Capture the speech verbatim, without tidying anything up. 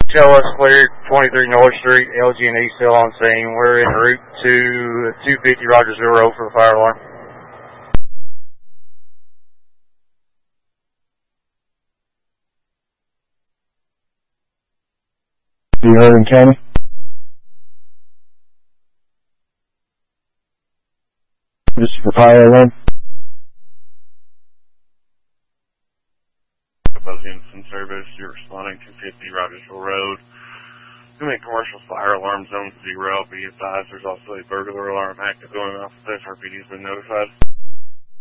Show us cleared, twenty-three North Street, L G and E still on scene. We're en route to two fifty Rogersville Road for the fire alarm. You heard in County? This is for fire alarm. Instant service, you're responding to fifty Rogersville Road. You make commercial fire alarm zone zero. Be advised there's also a burglar alarm active going off. The S R P D has been notified.